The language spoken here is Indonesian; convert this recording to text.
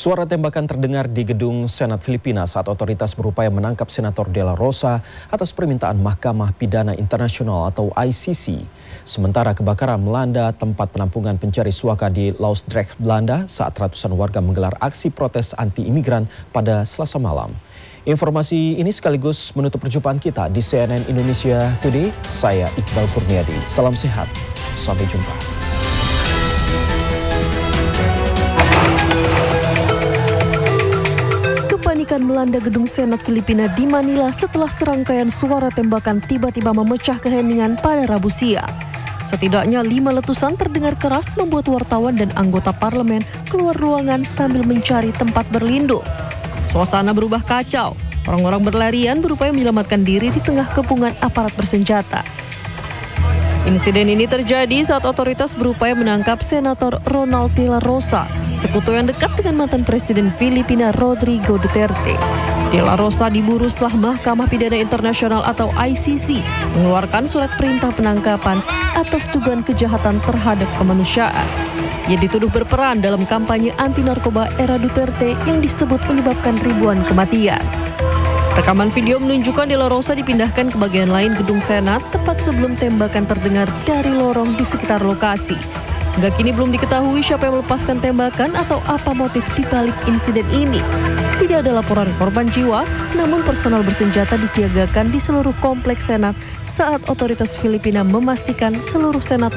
Suara tembakan terdengar di gedung Senat Filipina saat otoritas berupaya menangkap Senator De La Rosa atas permintaan Mahkamah Pidana Internasional atau ICC. Sementara kebakaran melanda tempat penampungan pencari suaka di Loosdrecht, Belanda saat ratusan warga menggelar aksi protes anti-imigran pada Selasa malam. Informasi ini sekaligus menutup perjumpaan kita di CNN Indonesia Today. Saya Iqbal Kurniadi. Salam sehat. Sampai jumpa. Kepanikan melanda gedung Senat Filipina di Manila setelah serangkaian suara tembakan tiba-tiba memecah keheningan pada Rabu siang. Setidaknya 5 letusan terdengar keras membuat wartawan dan anggota parlemen keluar ruangan sambil mencari tempat berlindung. Suasana berubah kacau. Orang-orang berlarian berupaya menyelamatkan diri di tengah kepungan aparat bersenjata. Insiden ini terjadi saat otoritas berupaya menangkap Senator Ronald De La Rosa, sekutu yang dekat dengan mantan Presiden Filipina Rodrigo Duterte. De La Rosa diburu setelah Mahkamah Pidana Internasional atau ICC mengeluarkan surat perintah penangkapan atas dugaan kejahatan terhadap kemanusiaan. Ia dituduh berperan dalam kampanye anti-narkoba era Duterte yang disebut menyebabkan ribuan kematian. Rekaman video menunjukkan De La Rosa dipindahkan ke bagian lain gedung Senat tepat sebelum tembakan terdengar dari lorong di sekitar lokasi. Hingga kini belum diketahui siapa yang melepaskan tembakan atau apa motif di balik insiden ini. Tidak ada laporan korban jiwa, namun personal bersenjata disiagakan di seluruh kompleks Senat saat otoritas Filipina memastikan seluruh senator